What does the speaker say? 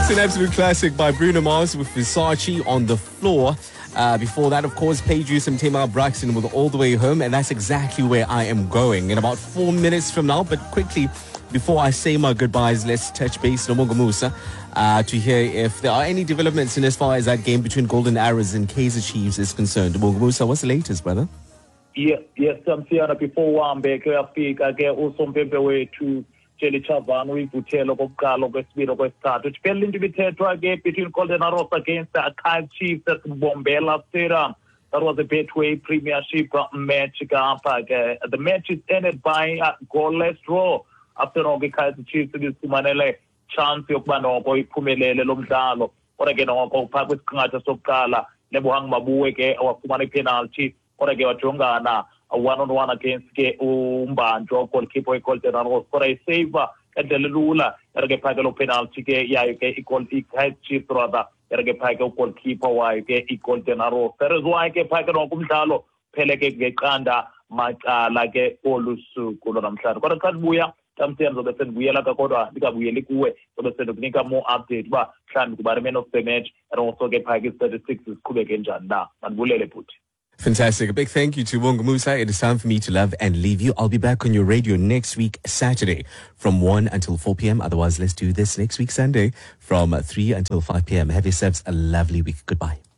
It's an absolute classic by Bruno Mars with Versace on the floor. Before that, of course, played you some Tamar Braxton with All the Way Home, and that's exactly where I am going in about 4 minutes from now. But quickly, before I say my goodbyes, let's touch base on Nomongo Musa to hear if there are any developments in as far as that game between Golden Arrows and Kaizer Chiefs is concerned. Nomongo Musa, what's the latest, brother? Yes, Samsiana, before uhambe ke uyafika ke usompempe wethu Jelly Chavan uyivuthelo kokuqala okwesibili okwesithathu iphela into ibithethwa ke between Golden Arrows against the Kaizer Chiefs at Bombela Stadium. That was a Betway Premiership match. The match is ended by a goalless draw after all the Kaizer Chiefs isifumanele chance yokuba noko iphumelele lo mdlalo kodwa ke noko phakathi kwesikhathi sokuqala lebuhang mabuwe ke awafumana ipenalty kodwa ke wajongana one-on-one against ke umbanjwa goalkeeper we-Golden Arrows kodwa isave endlela lula ke phakathi lo penalty ke yayo ke i-Kaizer Chiefs rather ke phakathi ugoalkeeper wayo ke i-Golden Arrows. That is why ke phakathi noko umdlalo phele ke ngeqanda macala ke olusuku lo namhlanje kodwa xa sibuya Sometimes zobe sendibuyela kodwa ndikabuyeli kuwe zobe sendokunika more update uba mhlawumbi kuba man of the match and also ke phakathi i-statistics ziqhubeke njani na. Mandibulele bhuti. Fantastic. A big thank you to Nomongo Musa. It is time for me to love and leave you. I'll be back on your radio next week, Saturday, from 1 until 4 p.m. Otherwise, let's do this next week, Sunday, from 3 until 5 p.m. Have yourselves a lovely week. Goodbye.